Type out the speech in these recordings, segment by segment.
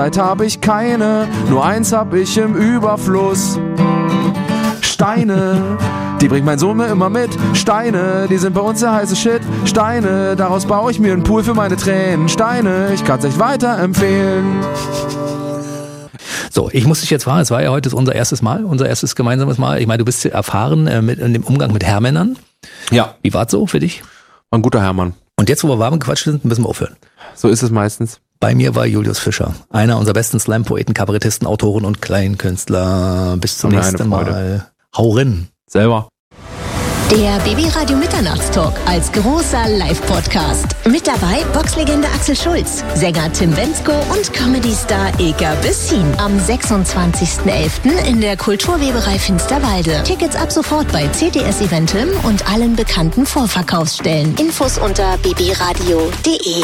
Zeit hab ich keine, nur eins hab ich im Überfluss. Steine, die bringt mein Sohn mir immer mit. Steine, die sind bei uns der heiße Shit. Steine, daraus baue ich mir einen Pool für meine Tränen. Steine, ich kann's echt weiterempfehlen. So, ich muss dich jetzt fragen, es war ja heute unser erstes Mal, unser erstes gemeinsames Mal. Ich meine, du bist erfahren in dem Umgang mit Herrmännern. Ja. Wie war's so für dich? War ein guter Herrmann. Und jetzt, wo wir warm gequatscht sind, müssen wir aufhören. So ist es meistens. Bei mir war Julius Fischer, einer unserer besten Slam-Poeten, Kabarettisten, Autoren und Kleinkünstler. Bis zum nächsten Mal. Hau rein. Selber. Der BB-Radio Mitternachtstalk als großer Live-Podcast. Mit dabei Boxlegende Axel Schulz, Sänger Tim Bendzko und Comedy-Star Ilka Bessin. Am 26.11. in der Kulturweberei Finsterwalde. Tickets ab sofort bei CTS Eventim und allen bekannten Vorverkaufsstellen. Infos unter bbradio.de.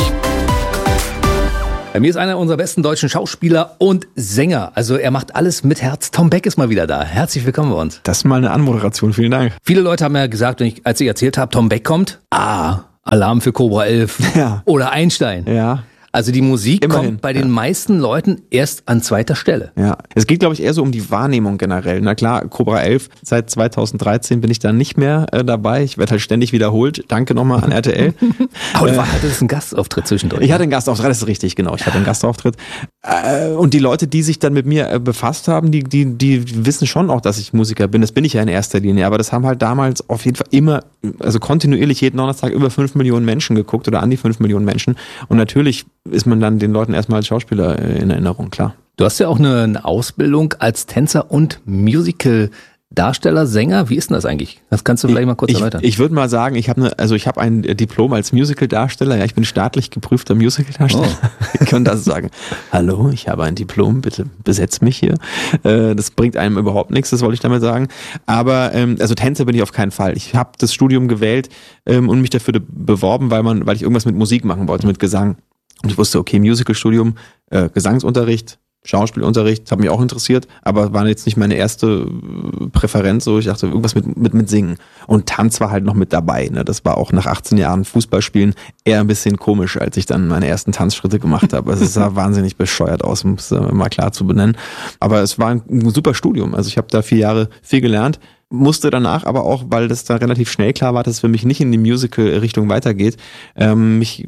Bei mir ist einer unserer besten deutschen Schauspieler und Sänger. Also er macht alles mit Herz. Tom Beck ist mal wieder da. Herzlich willkommen bei uns. Das ist mal eine Anmoderation. Vielen Dank. Viele Leute haben ja gesagt, als ich erzählt habe, Tom Beck kommt, Alarm für Cobra 11 oder Einstein. Ja. Also die Musik Immerhin, kommt bei den meisten Leuten erst an zweiter Stelle. Ja, es geht, glaube ich, eher so um die Wahrnehmung generell. Na klar, Cobra 11, seit 2013 bin ich da nicht mehr dabei. Ich werde halt ständig wiederholt. Danke nochmal an RTL. Aber du hattest einen Gastauftritt zwischendurch. Ich hatte einen Gastauftritt, das ist richtig, genau. Ich hatte einen Gastauftritt. Und die Leute, die sich dann mit mir befasst haben, die wissen schon auch, dass ich Musiker bin. Das bin ich ja in erster Linie. Aber das haben halt damals auf jeden Fall immer, also kontinuierlich jeden Donnerstag über 5 Millionen Menschen geguckt oder an die 5 Millionen Menschen. Und natürlich ist man dann den Leuten erstmal als Schauspieler in Erinnerung, klar. Du hast ja auch eine Ausbildung als Tänzer und Musical-Darsteller, Sänger. Wie ist denn das eigentlich? Das kannst du vielleicht mal kurz erläutern. Ich würde mal sagen, ich habe ein Diplom als Musical-Darsteller. Ja, ich bin staatlich geprüfter Musical-Darsteller. Oh. Ich kann das sagen. Hallo, ich habe ein Diplom, bitte besetzt mich hier. Das bringt einem überhaupt nichts, das wollte ich damit sagen. Aber also Tänzer bin ich auf keinen Fall. Ich habe das Studium gewählt und mich dafür beworben, weil ich irgendwas mit Musik machen wollte, mit Gesang. Und ich wusste, okay, Musicalstudium, Gesangsunterricht, Schauspielunterricht, hat mich auch interessiert, aber war jetzt nicht meine erste Präferenz, so ich dachte, irgendwas mit Singen. Und Tanz war halt noch mit dabei, ne? Das war auch nach 18 Jahren Fußballspielen eher ein bisschen komisch, als ich dann meine ersten Tanzschritte gemacht habe. Also es sah wahnsinnig bescheuert aus, um es mal klar zu benennen. Aber es war ein super Studium, also ich habe da 4 Jahre viel gelernt. Musste danach aber auch, weil das da relativ schnell klar war, dass es für mich nicht in die Musical-Richtung weitergeht, mich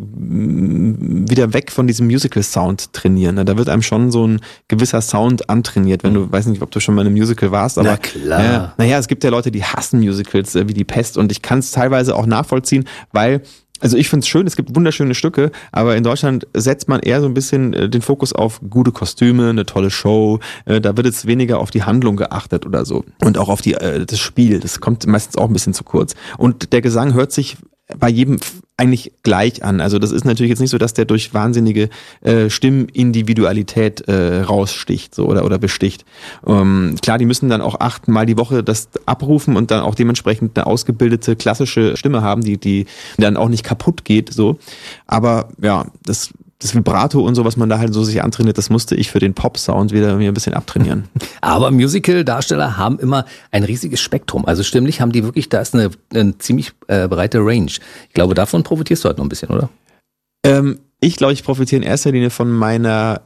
wieder weg von diesem Musical-Sound trainieren. Da wird einem schon so ein gewisser Sound antrainiert, wenn du, weiß nicht, ob du schon mal in einem Musical warst, aber na klar. Naja, es gibt ja Leute, die hassen Musicals wie die Pest und ich kann es teilweise auch nachvollziehen, weil also ich finde es schön, es gibt wunderschöne Stücke, aber in Deutschland setzt man eher so ein bisschen den Fokus auf gute Kostüme, eine tolle Show, da wird jetzt weniger auf die Handlung geachtet oder so und auch auf das Spiel, das kommt meistens auch ein bisschen zu kurz. Und der Gesang hört sich bei jedem eigentlich gleich an. Also das ist natürlich jetzt nicht so, dass der durch wahnsinnige Stimmindividualität raussticht so oder besticht. Klar, die müssen dann auch 8-mal die Woche das abrufen und dann auch dementsprechend eine ausgebildete klassische Stimme haben, die dann auch nicht kaputt geht. So, aber ja, das Vibrato und so, was man da halt so sich antrainiert, das musste ich für den Pop-Sound wieder mir ein bisschen abtrainieren. Aber Musical-Darsteller haben immer ein riesiges Spektrum. Also stimmlich haben die wirklich, da ist eine ziemlich breite Range. Ich glaube, davon profitierst du halt noch ein bisschen, oder? Ich glaube, ich profitiere in erster Linie von meiner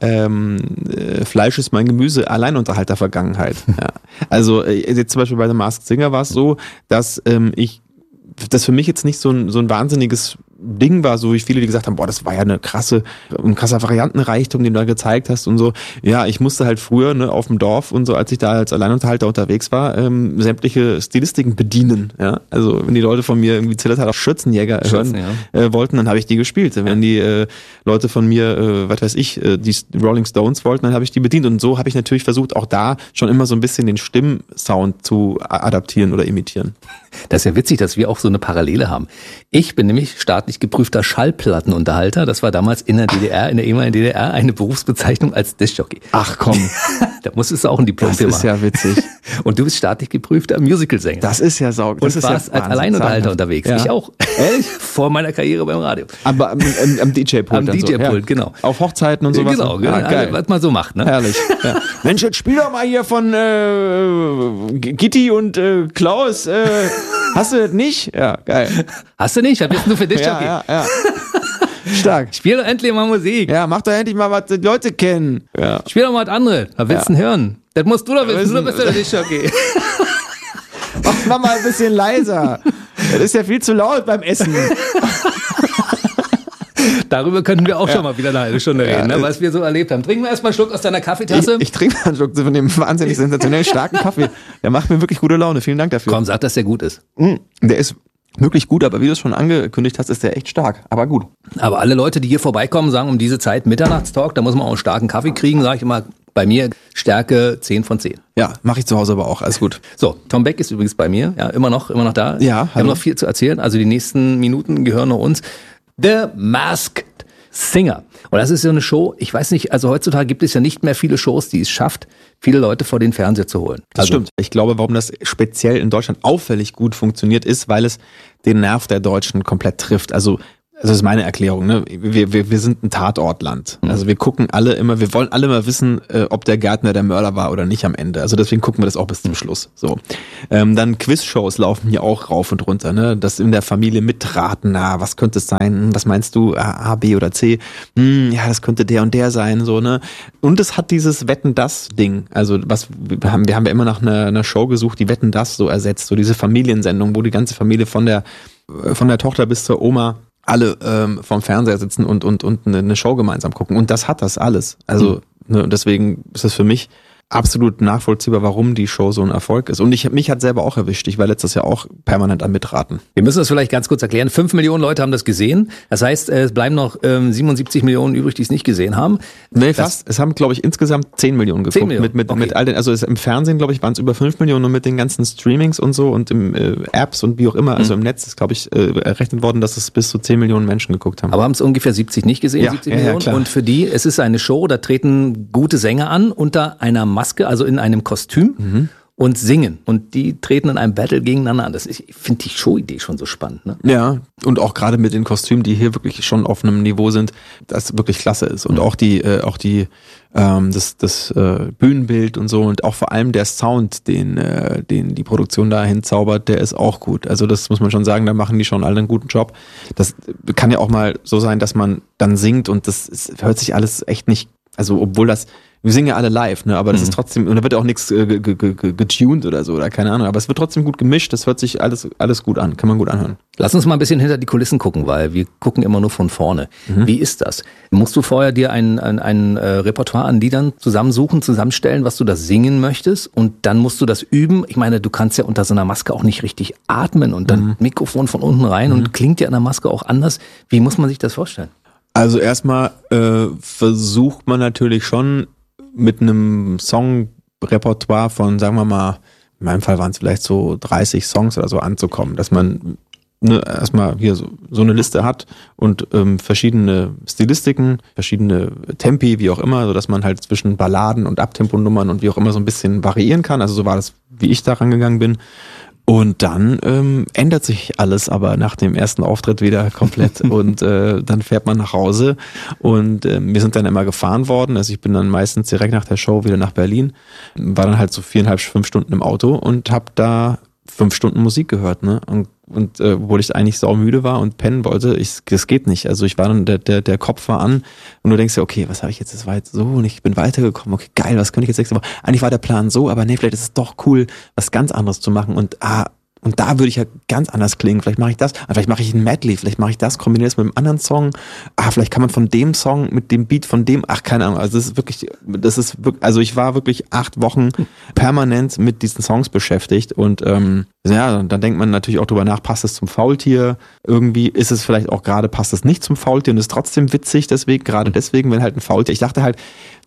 Fleisch ist mein Gemüse Alleinunterhalter-Vergangenheit. Ja. Also jetzt zum Beispiel bei The Masked Singer war es so, dass das für mich jetzt nicht so ein wahnsinniges Ding war, so wie viele, die gesagt haben, boah, das war ja ein krasser Variantenreichtum, den du da gezeigt hast und so. Ja, ich musste halt früher auf dem Dorf und so, als ich da als Alleinunterhalter unterwegs war, sämtliche Stilistiken bedienen. Ja, also wenn die Leute von mir irgendwie Zillertaler Schürzenjäger hören wollten, dann habe ich die gespielt. Wenn die Leute von mir, was weiß ich, die Rolling Stones wollten, dann habe ich die bedient. Und so habe ich natürlich versucht, auch da schon immer so ein bisschen den Stimmsound zu adaptieren oder imitieren. Das ist ja witzig, dass wir auch so eine Parallele haben. Ich bin nämlich staatlich geprüfter Schallplattenunterhalter. Das war damals in der DDR, in der ehemaligen DDR, eine Berufsbezeichnung als Diskjockey. Ach komm. Da musstest du auch ein Diplom machen. Das ist ja witzig. Und du bist staatlich geprüfter Musicalsänger. Das ist ja sauber. Und warst als Alleinunterhalter unterwegs. Ja. Ich auch. Ehrlich? Vor meiner Karriere beim Radio. Aber am DJ-Pult. Am DJ-Pult, ja. genau. Auf Hochzeiten und sowas. Genau, ja, geil. Was man so macht, ne? Herrlich. Ja. Mensch, jetzt spiel doch mal hier von Gitti und Klaus. Hast du das nicht? Ja, geil. Hast du nicht? Was bist du für Diskjockey? Ja. Stark. Spiel doch endlich mal Musik. Ja, mach doch endlich mal, was die Leute kennen. Ja. Spiel doch mal was anderes. Was willst du denn hören? Das musst du doch wissen. Du bist ja nicht okay. Mach mal ein bisschen leiser. Das ist ja viel zu laut beim Essen. Darüber könnten wir auch schon mal wieder eine halbe Stunde reden, ne, was wir so erlebt haben. Trinken wir erstmal einen Schluck aus deiner Kaffeetasse. Ich trinke mal einen Schluck von dem wahnsinnig sensationell starken Kaffee. Der macht mir wirklich gute Laune. Vielen Dank dafür. Komm, sag, dass der gut ist. Der ist wirklich gut, aber wie du es schon angekündigt hast, ist der echt stark. Aber gut. Aber alle Leute, die hier vorbeikommen, sagen um diese Zeit Mitternachtstalk, da muss man auch einen starken Kaffee kriegen, sage ich immer. Bei mir Stärke 10 von 10. Ja, mache ich zu Hause aber auch. Alles gut. So, Tom Beck ist übrigens bei mir. Ja, immer noch da. Ja, wir haben noch viel zu erzählen. Also die nächsten Minuten gehören noch uns. The Masked Singer. Und das ist so eine Show, ich weiß nicht, also heutzutage gibt es ja nicht mehr viele Shows, die es schafft, viele Leute vor den Fernseher zu holen. Das stimmt. Ich glaube, warum das speziell in Deutschland auffällig gut funktioniert, ist, weil es den Nerv der Deutschen komplett trifft. Also das ist meine Erklärung, ne? Wir sind ein Tatortland. Also wir gucken alle immer, wir wollen alle mal wissen, ob der Gärtner der Mörder war oder nicht am Ende. Also deswegen gucken wir das auch bis zum Schluss. So. Dann Quizshows laufen hier auch rauf und runter, ne? Das in der Familie mitraten, was könnte es sein? Was meinst du? A, B oder C? Ja, das könnte der und der sein, so, ne? Und es hat dieses Wetten-das-Ding. Also wir haben ja immer nach einer Show gesucht, die Wetten-das so ersetzt. So diese Familiensendung, wo die ganze Familie von der Tochter bis zur Oma alle vorm Fernseher sitzen und eine Show gemeinsam gucken. Und das hat das alles. Also deswegen ist es für mich absolut nachvollziehbar, warum die Show so ein Erfolg ist. Und mich hat selber auch erwischt. Ich war letztes Jahr auch permanent am Mitraten. Wir müssen das vielleicht ganz kurz erklären. 5 Millionen Leute haben das gesehen. Das heißt, es bleiben noch 77 Millionen übrig, die es nicht gesehen haben. Nee, fast. Es haben, glaube ich, insgesamt 10 Millionen geguckt. 10 Millionen. Mit all den, also im Fernsehen, glaube ich, waren es über 5 Millionen und mit den ganzen Streamings und so und im Apps und wie auch immer, also im Netz ist, glaube ich, errechnet worden, dass es bis zu 10 Millionen Menschen geguckt haben. Aber haben es ungefähr 70 nicht gesehen, 70 Millionen. Klar. Und für die, es ist eine Show, da treten gute Sänger an unter einer Maske, also in einem Kostüm und singen. Und die treten in einem Battle gegeneinander an. Ich finde die Show-Idee schon so spannend. Ne? Ja, und auch gerade mit den Kostümen, die hier wirklich schon auf einem Niveau sind, das wirklich klasse ist. Und auch das Bühnenbild und so und auch vor allem der Sound, den die Produktion da hinzaubert, der ist auch gut. Also das muss man schon sagen, da machen die schon alle einen guten Job. Das kann ja auch mal so sein, dass man dann singt und hört sich alles echt nicht, also obwohl wir singen ja alle live, ne? Aber das ist trotzdem, und da wird auch nichts getuned oder so, oder keine Ahnung, aber es wird trotzdem gut gemischt, das hört sich alles gut an, kann man gut anhören. Lass uns mal ein bisschen hinter die Kulissen gucken, weil wir gucken immer nur von vorne. Wie ist das? Musst du vorher dir ein Repertoire an Liedern zusammenstellen, was du da singen möchtest und dann musst du das üben? Ich meine, du kannst ja unter so einer Maske auch nicht richtig atmen und dann Mikrofon von unten rein und klingt ja an der Maske auch anders. Wie muss man sich das vorstellen? Also erstmal versucht man natürlich schon mit einem Songrepertoire von, sagen wir mal, in meinem Fall waren es vielleicht so 30 Songs oder so anzukommen, dass man erstmal hier so eine Liste hat und verschiedene Stilistiken, verschiedene Tempi, wie auch immer, so dass man halt zwischen Balladen und Abtemponummern und wie auch immer so ein bisschen variieren kann. Also so war das, wie ich da rangegangen bin. Und dann ändert sich alles aber nach dem ersten Auftritt wieder komplett und dann fährt man nach Hause und wir sind dann immer gefahren worden, also ich bin dann meistens direkt nach der Show wieder nach Berlin, war dann halt so 4,5, 5 Stunden im Auto und hab da 5 Stunden Musik gehört, ne? Und obwohl ich eigentlich saumüde war und pennen wollte, das geht nicht. Also ich war dann, der Kopf war an und du denkst ja, okay, was habe ich jetzt? Das war jetzt so und ich bin weitergekommen. Okay, geil, was könnte ich jetzt nächste Woche? Eigentlich war der Plan so, aber nee, vielleicht ist es doch cool, was ganz anderes zu machen und da würde ich ja ganz anders klingen. Vielleicht mache ich das, vielleicht mache ich ein Medley, vielleicht mache ich das, kombiniere es mit einem anderen Song. Vielleicht kann man von dem Song mit dem Beat von dem, keine Ahnung. Also also ich war wirklich 8 Wochen permanent mit diesen Songs beschäftigt und dann denkt man natürlich auch drüber nach, passt es zum Faultier? Irgendwie ist es vielleicht auch gerade, passt es nicht zum Faultier und ist trotzdem witzig deswegen, gerade deswegen, wenn halt ein Faultier, ich dachte halt,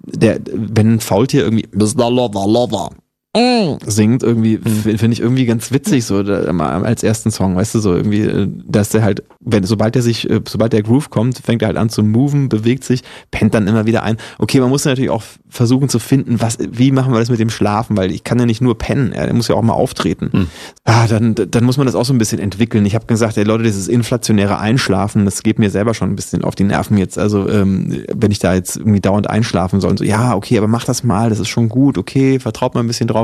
wenn ein Faultier irgendwie Mr. Lover singt, irgendwie, finde ich irgendwie ganz witzig, so als ersten Song, weißt du, so irgendwie, dass der halt, sobald der Groove kommt, fängt er halt an zu moven, bewegt sich, pennt dann immer wieder ein. Okay, man muss natürlich auch versuchen zu finden, wie machen wir das mit dem Schlafen, weil ich kann ja nicht nur pennen, er muss ja auch mal auftreten. Dann muss man das auch so ein bisschen entwickeln. Ich habe gesagt, Leute, dieses inflationäre Einschlafen, das geht mir selber schon ein bisschen auf die Nerven jetzt, also wenn ich da jetzt irgendwie dauernd einschlafen soll, und so, ja, okay, aber mach das mal, das ist schon gut, okay, vertraut mal ein bisschen drauf,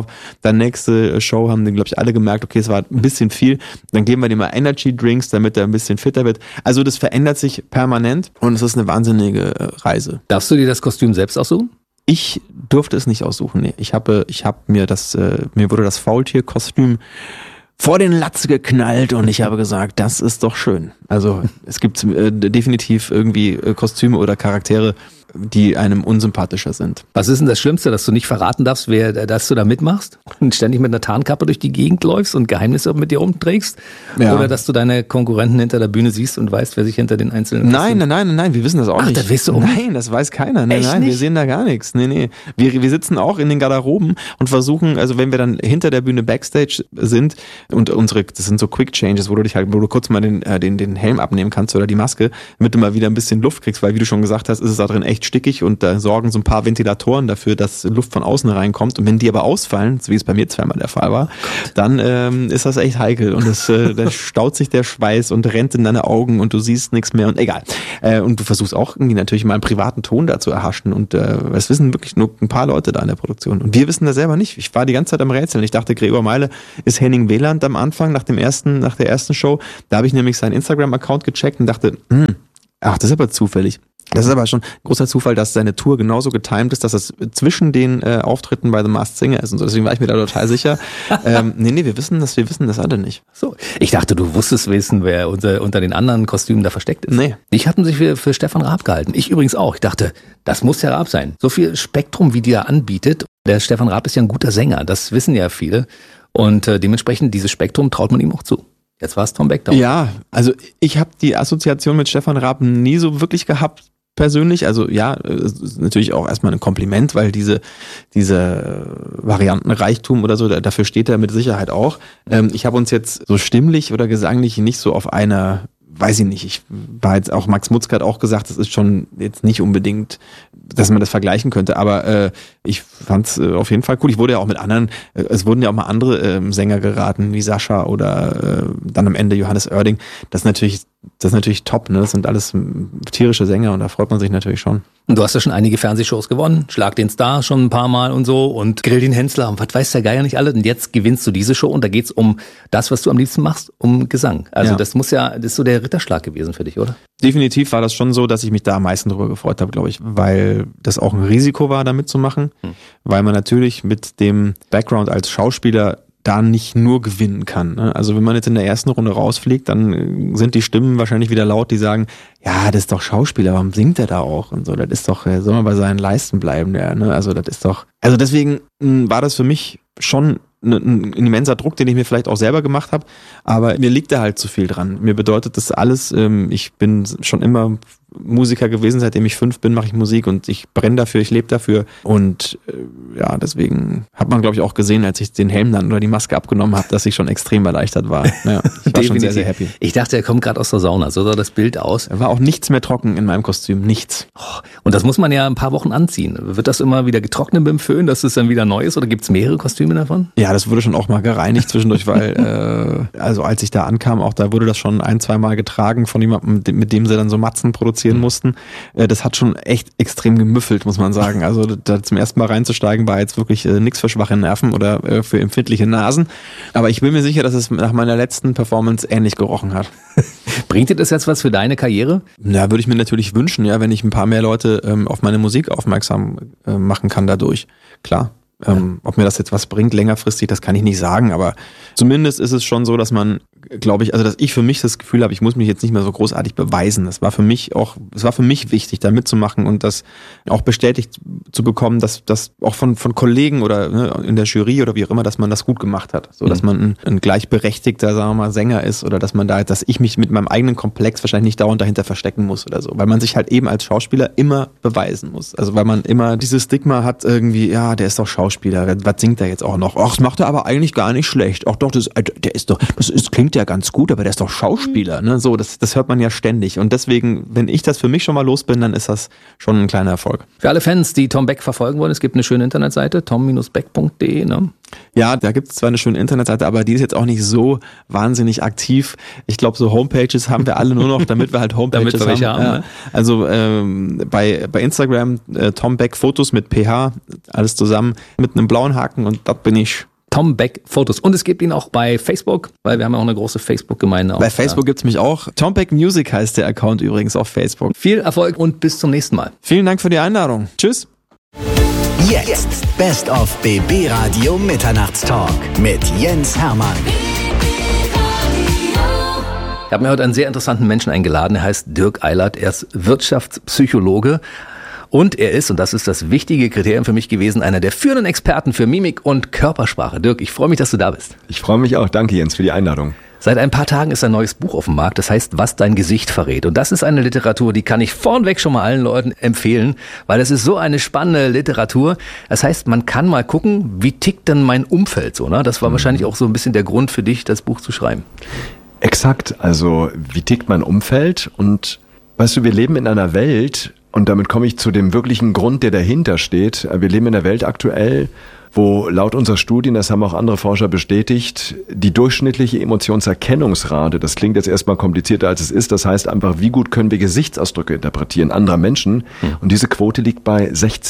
drauf. Dann nächste Show haben die, glaube ich, alle gemerkt, okay, es war ein bisschen viel. Dann geben wir dem mal Energy Drinks, damit er ein bisschen fitter wird. Also das verändert sich permanent und es ist eine wahnsinnige Reise. Darfst du dir das Kostüm selbst aussuchen? Ich durfte es nicht aussuchen, nee. Ich hab mir mir wurde das Faultier-Kostüm vor den Latz geknallt und ich habe gesagt, das ist doch schön. Also es gibt definitiv irgendwie Kostüme oder Charaktere, die einem unsympathischer sind. Was ist denn das Schlimmste, dass du nicht verraten darfst, dass du da mitmachst und ständig mit einer Tarnkappe durch die Gegend läufst und Geheimnisse mit dir rumträgst? Ja. Oder dass du deine Konkurrenten hinter der Bühne siehst und weißt, wer sich hinter den einzelnen... Nein, wir wissen das auch nicht. Das weißt du auch nicht? Nein, das weiß keiner. Nein, wir sehen da gar nichts. Nee. Wir sitzen auch in den Garderoben und versuchen, also wenn wir dann hinter der Bühne Backstage sind und das sind so Quick Changes, wo du kurz mal den Helm abnehmen kannst oder die Maske, damit du mal wieder ein bisschen Luft kriegst, weil wie du schon gesagt hast, ist es da drin echt stickig und da sorgen so ein paar Ventilatoren dafür, dass Luft von außen reinkommt und wenn die aber ausfallen, so wie es bei mir zweimal der Fall war, dann ist das echt heikel und da staut sich der Schweiß und rennt in deine Augen und du siehst nichts mehr und egal. Und du versuchst auch irgendwie natürlich mal einen privaten Ton da zu erhaschen und es wissen wirklich nur ein paar Leute da in der Produktion und wir wissen das selber nicht. Ich war die ganze Zeit am Rätseln. Ich dachte, Gregor Meile ist Henning Wieland am Anfang nach der ersten Show. Da habe ich nämlich seinen Instagram-Account gecheckt und dachte, ach, das ist aber zufällig. Das ist aber schon ein großer Zufall, dass seine Tour genauso getimed ist, dass das zwischen den Auftritten bei The Masked Singer ist und so. Deswegen war ich mir da total sicher. Nee, wir wissen das alle nicht. So, ich dachte, du wusstest wissen, wer unter den anderen Kostümen da versteckt ist. Nee. Ich hatte sich für Stefan Raab gehalten. Ich übrigens auch. Ich dachte, das muss der Raab sein. So viel Spektrum, wie die er anbietet. Der Stefan Raab ist ja ein guter Sänger. Das wissen ja viele. Und dementsprechend, dieses Spektrum traut man ihm auch zu. Jetzt war es Tom Beck da. Ja, also ich habe die Assoziation mit Stefan Raab nie so wirklich gehabt, persönlich. Also ja, natürlich auch erstmal ein Kompliment, weil diese Variantenreichtum oder so, dafür steht er mit Sicherheit auch. Ich habe uns jetzt so stimmlich oder gesanglich nicht so auf einer, weiß ich nicht, auch Max Mutzke hat auch gesagt, das ist schon jetzt nicht unbedingt, dass man das vergleichen könnte, aber ich fand's auf jeden Fall cool. Ich wurde ja auch mit anderen, es wurden ja auch mal andere Sänger geraten, wie Sascha oder dann am Ende Johannes Oerding. Das ist natürlich top, ne? Das sind alles tierische Sänger und da freut man sich natürlich schon. Und du hast ja schon einige Fernsehshows gewonnen, Schlag den Star schon ein paar Mal und so und Grill den Hensler und was weiß der Geier nicht alle. Und jetzt gewinnst du diese Show und da geht's um das, was du am liebsten machst, um Gesang. Also das ist so der Ritterschlag gewesen für dich, oder? Definitiv war das schon so, dass ich mich da am meisten drüber gefreut habe, glaube ich, weil das auch ein Risiko war, da mitzumachen, weil man natürlich mit dem Background als Schauspieler da nicht nur gewinnen kann. Ne? Also wenn man jetzt in der ersten Runde rausfliegt, dann sind die Stimmen wahrscheinlich wieder laut, die sagen, ja, das ist doch Schauspieler, warum singt er da auch? Und so, das ist doch, soll man bei seinen Leisten bleiben, ne? Also das ist doch, also deswegen war das für mich schon ein immenser Druck, den ich mir vielleicht auch selber gemacht habe, aber mir liegt da halt zu viel dran. Mir bedeutet das alles, ich bin schon immer Musiker gewesen, seitdem ich 5 bin, mache ich Musik und ich brenne dafür, ich lebe dafür und ja, deswegen hat man, glaube ich, auch gesehen, als ich den Helm dann oder die Maske abgenommen habe, dass ich schon extrem erleichtert war. Ja, ich war schon sehr, sehr happy. Ich dachte, er kommt gerade aus der Sauna, so sah das Bild aus. Da war auch nichts mehr trocken in meinem Kostüm, nichts. Und das muss man ja ein paar Wochen anziehen. Wird das immer wieder getrocknet beim Föhn, dass es dann wieder neu ist oder gibt es mehrere Kostüme davon? Ja, das wurde schon auch mal gereinigt zwischendurch, weil also als ich da ankam, auch da wurde das schon 1-2 Mal getragen von jemandem, mit dem sie dann so Matzen produzieren mussten. Das hat schon echt extrem gemüffelt, muss man sagen. Also da zum ersten Mal reinzusteigen war jetzt wirklich nichts für schwache Nerven oder für empfindliche Nasen. Aber ich bin mir sicher, dass es nach meiner letzten Performance ähnlich gerochen hat. Bringt dir das jetzt was für deine Karriere? Ja, würde ich mir natürlich wünschen, ja, wenn ich ein paar mehr Leute auf meine Musik aufmerksam machen kann dadurch. Klar. Ob mir das jetzt was bringt längerfristig, das kann ich nicht sagen, aber zumindest ist es schon so, dass man, glaube ich, also dass ich für mich das Gefühl habe, ich muss mich jetzt nicht mehr so großartig beweisen. Es war für mich wichtig, da mitzumachen und das auch bestätigt zu bekommen, dass das auch von Kollegen oder ne, in der Jury oder wie auch immer, dass man das gut gemacht hat. So, dass man ein gleichberechtigter, sagen wir mal, Sänger ist oder dass ich mich mit meinem eigenen Komplex wahrscheinlich nicht dauernd dahinter verstecken muss oder so, weil man sich halt eben als Schauspieler immer beweisen muss. Also weil man immer dieses Stigma hat irgendwie, ja, der ist doch Schauspieler, was singt er jetzt auch noch? Ach, das macht er aber eigentlich gar nicht schlecht. Ach doch, das klingt ja ganz gut, aber der ist doch Schauspieler, ne? So, das hört man ja ständig. Und deswegen, wenn ich das für mich schon mal los bin, dann ist das schon ein kleiner Erfolg. Für alle Fans, die Tom Beck verfolgen wollen, es gibt eine schöne Internetseite, tom-beck.de, ne? Ja, da gibt es zwar eine schöne Internetseite, aber die ist jetzt auch nicht so wahnsinnig aktiv. Ich glaube, so Homepages haben wir alle nur noch, damit wir halt Homepages haben. Ne? Also bei Instagram Tom Beck Fotos mit PH, alles zusammen. mit einem blauen Haken und das bin ich. Tom Beck Fotos. Und es gibt ihn auch bei Facebook, weil wir haben ja auch eine große Facebook-Gemeinde. Bei Facebook gibt's mich auch. Tom Beck Music heißt der Account übrigens auf Facebook. Viel Erfolg und bis zum nächsten Mal. Vielen Dank für die Einladung. Tschüss. Jetzt Best of BB Radio Mitternachtstalk mit Jens Hermann. Ich habe mir heute einen sehr interessanten Menschen eingeladen. Er heißt Dirk Eilert. Er ist Wirtschaftspsychologe. Und er ist, und das ist das wichtige Kriterium für mich gewesen, einer der führenden Experten für Mimik und Körpersprache. Dirk, ich freue mich, dass du da bist. Ich freue mich auch. Danke, Jens, für die Einladung. Seit ein paar Tagen ist ein neues Buch auf dem Markt, das heißt, was dein Gesicht verrät. Und das ist eine Literatur, die kann ich vornweg schon mal allen Leuten empfehlen, weil es ist so eine spannende Literatur. Das heißt, man kann mal gucken, wie tickt denn mein Umfeld so, ne? Das war wahrscheinlich auch so ein bisschen der Grund für dich, das Buch zu schreiben. Exakt, also wie tickt mein Umfeld? Und weißt du, wir leben in einer Welt, und damit komme ich zu dem wirklichen Grund, der dahinter steht. Wir leben in einer Welt aktuell, wo laut unserer Studien, das haben auch andere Forscher bestätigt, die durchschnittliche Emotionserkennungsrate, das klingt jetzt erstmal komplizierter als es ist, das heißt einfach, wie gut können wir Gesichtsausdrücke interpretieren anderer Menschen, und diese Quote liegt bei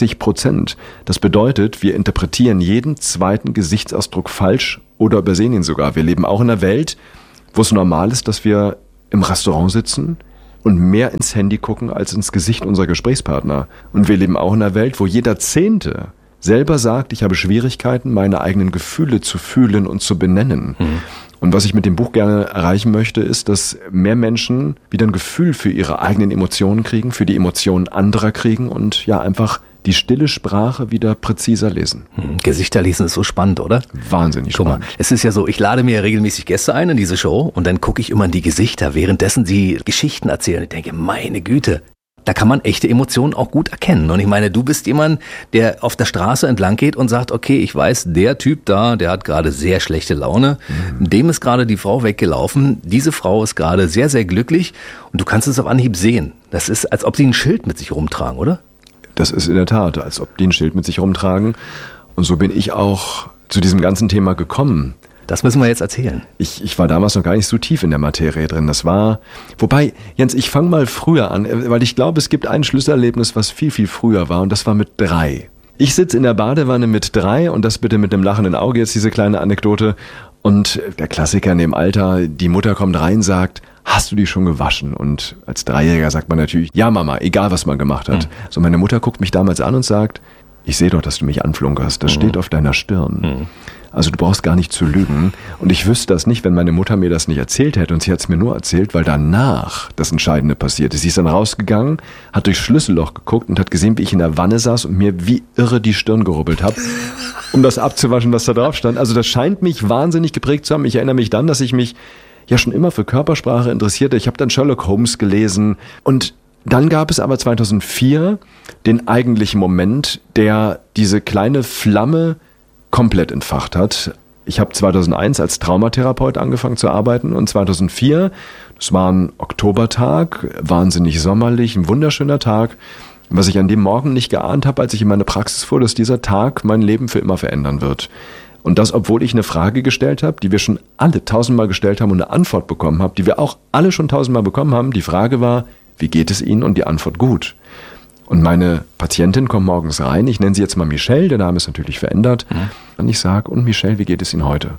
60%. Das bedeutet, wir interpretieren jeden zweiten Gesichtsausdruck falsch oder übersehen ihn sogar. Wir leben auch in einer Welt, wo es normal ist, dass wir im Restaurant sitzen und mehr ins Handy gucken als ins Gesicht unserer Gesprächspartner. Und wir leben auch in einer Welt, wo jeder Zehnte selber sagt, ich habe Schwierigkeiten, meine eigenen Gefühle zu fühlen und zu benennen. Und was ich mit dem Buch gerne erreichen möchte, ist, dass mehr Menschen wieder ein Gefühl für ihre eigenen Emotionen kriegen, für die Emotionen anderer kriegen und ja einfach die stille Sprache wieder präziser lesen. Gesichter lesen ist so spannend, oder? Wahnsinnig spannend. Guck mal, es ist ja so, ich lade mir regelmäßig Gäste ein in diese Show und dann gucke ich immer in die Gesichter, währenddessen sie Geschichten erzählen. Ich denke, meine Güte, da kann man echte Emotionen auch gut erkennen. Und ich meine, du bist jemand, der auf der Straße entlang geht und sagt, okay, ich weiß, der Typ da, der hat gerade sehr schlechte Laune. Dem ist gerade die Frau weggelaufen. Diese Frau ist gerade sehr, sehr glücklich. Und du kannst es auf Anhieb sehen. Das ist, als ob sie ein Schild mit sich rumtragen, oder? Das ist in der Tat, als ob die ein Schild mit sich rumtragen. Und so bin ich auch zu diesem ganzen Thema gekommen. Das müssen wir jetzt erzählen. Ich war damals noch gar nicht so tief in der Materie drin. Das war, wobei, Jens, ich fange mal früher an, weil ich glaube, es gibt ein Schlüsselerlebnis, was viel, viel früher war, und das war mit 3. Ich sitze in der Badewanne mit 3, und das bitte mit einem lachenden Auge, jetzt diese kleine Anekdote. Und der Klassiker in dem Alter, die Mutter kommt rein, sagt, hast du dich schon gewaschen? Und als 3-Jähriger sagt man natürlich, ja Mama, egal was man gemacht hat. So, meine Mutter guckt mich damals an und sagt, ich sehe doch, dass du mich anflunkerst, das steht auf deiner Stirn. Also du brauchst gar nicht zu lügen. Und ich wüsste das nicht, wenn meine Mutter mir das nicht erzählt hätte. Und sie hat es mir nur erzählt, weil danach das Entscheidende passierte. Sie ist dann rausgegangen, hat durchs Schlüsselloch geguckt und hat gesehen, wie ich in der Wanne saß und mir wie irre die Stirn gerubbelt habe, um das abzuwaschen, was da drauf stand. Also das scheint mich wahnsinnig geprägt zu haben. Ich erinnere mich dann, dass ich mich ja schon immer für Körpersprache interessierte. Ich habe dann Sherlock Holmes gelesen. Und dann gab es aber 2004 den eigentlichen Moment, der diese kleine Flamme komplett entfacht hat. Ich habe 2001 als Traumatherapeut angefangen zu arbeiten und 2004, das war ein Oktobertag, wahnsinnig sommerlich, ein wunderschöner Tag. Was ich an dem Morgen nicht geahnt habe, als ich in meine Praxis fuhr, dass dieser Tag mein Leben für immer verändern wird. Und das, obwohl ich eine Frage gestellt habe, die wir schon alle 1000-mal gestellt haben und eine Antwort bekommen haben, die wir auch alle schon 1000-mal bekommen haben. Die Frage war, wie geht es Ihnen? Und die Antwort gut. Und meine Patientin kommt morgens rein, ich nenne sie jetzt mal Michelle, der Name ist natürlich verändert. Und ich sage, und Michelle, wie geht es Ihnen heute?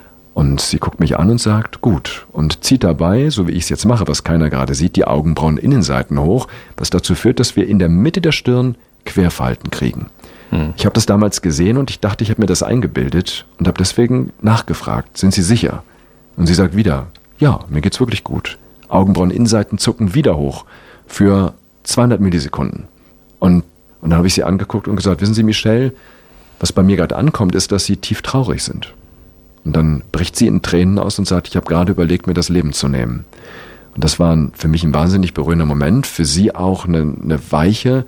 Und sie guckt mich an und sagt, gut. Und zieht dabei, so wie ich es jetzt mache, was keiner gerade sieht, die Augenbrauen-Innenseiten hoch, was dazu führt, dass wir in der Mitte der Stirn Querfalten kriegen. Ich habe das damals gesehen und ich dachte, ich habe mir das eingebildet und habe deswegen nachgefragt, sind Sie sicher? Und sie sagt wieder, ja, mir geht's wirklich gut. Augenbrauen-Innenseiten zucken wieder hoch für 200 Millisekunden. Und dann habe ich sie angeguckt und gesagt, wissen Sie, Michelle, was bei mir gerade ankommt, ist, dass Sie tief traurig sind. Und dann bricht sie in Tränen aus und sagt, ich habe gerade überlegt, mir das Leben zu nehmen. Und das war für mich ein wahnsinnig berührender Moment, für sie auch eine Weiche,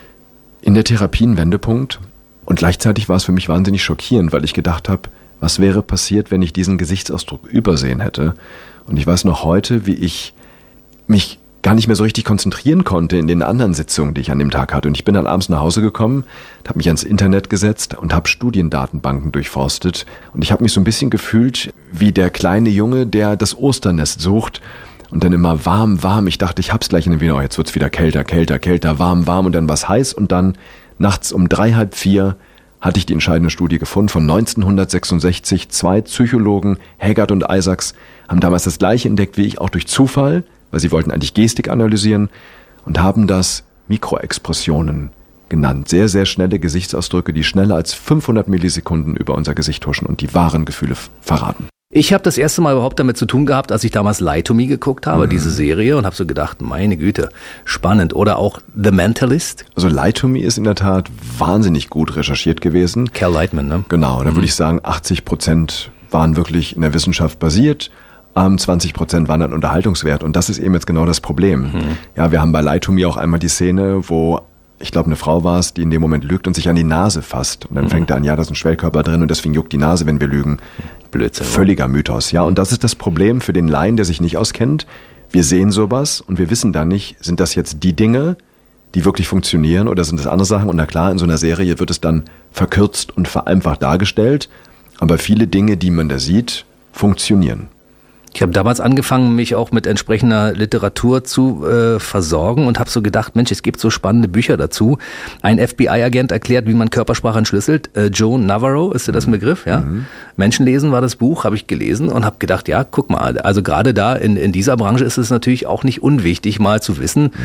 in der Therapie ein Wendepunkt. Und gleichzeitig war es für mich wahnsinnig schockierend, weil ich gedacht habe, was wäre passiert, wenn ich diesen Gesichtsausdruck übersehen hätte? Und ich weiß noch heute, wie ich mich gar nicht mehr so richtig konzentrieren konnte in den anderen Sitzungen, die ich an dem Tag hatte. Und ich bin dann abends nach Hause gekommen, habe mich ans Internet gesetzt und habe Studiendatenbanken durchforstet. Und ich habe mich so ein bisschen gefühlt wie der kleine Junge, der das Osternest sucht. Und dann immer warm, warm. Ich dachte, ich hab's gleich in den Wiener. Oh, jetzt wird's wieder kälter, kälter, kälter, warm, warm. Und dann war's heiß. Und dann nachts um 3, halb 4 hatte ich die entscheidende Studie gefunden von 1966. 2 Psychologen, Haggard und Isaacs, haben damals das Gleiche entdeckt wie ich, auch durch Zufall, weil sie wollten eigentlich Gestik analysieren und haben das Mikroexpressionen genannt. Sehr, sehr schnelle Gesichtsausdrücke, die schneller als 500 Millisekunden über unser Gesicht huschen und die wahren Gefühle verraten. Ich habe das erste Mal überhaupt damit zu tun gehabt, als ich damals Lie to Me geguckt habe, diese Serie, und habe so gedacht, meine Güte, spannend. Oder auch The Mentalist. Also Lie to Me ist in der Tat wahnsinnig gut recherchiert gewesen. Cal Lightman, ne? Genau, da würde ich sagen, 80% waren wirklich in der Wissenschaft basiert, 20% waren dann Unterhaltungswert. Und das ist eben jetzt genau das Problem. Ja, wir haben bei Lie to Me auch einmal die Szene, wo, ich glaube, eine Frau war es, die in dem Moment lügt und sich an die Nase fasst. Und dann fängt er an, ja, da ist ein Schwellkörper drin und deswegen juckt die Nase, wenn wir lügen. Blödsinn. Völliger Mythos, ja. Und das ist das Problem für den Laien, der sich nicht auskennt. Wir sehen sowas und wir wissen dann nicht, sind das jetzt die Dinge, die wirklich funktionieren oder sind das andere Sachen? Und na klar, in so einer Serie wird es dann verkürzt und vereinfacht dargestellt. Aber viele Dinge, die man da sieht, funktionieren. Ich habe damals angefangen, mich auch mit entsprechender Literatur zu versorgen und habe so gedacht, Mensch, es gibt so spannende Bücher dazu. Ein FBI-Agent erklärt, wie man Körpersprache entschlüsselt. Joe Navarro, ist dir das ein Begriff? Ja. Menschenlesen war das Buch, habe ich gelesen und habe gedacht, ja, guck mal, also gerade da in dieser Branche ist es natürlich auch nicht unwichtig, mal zu wissen,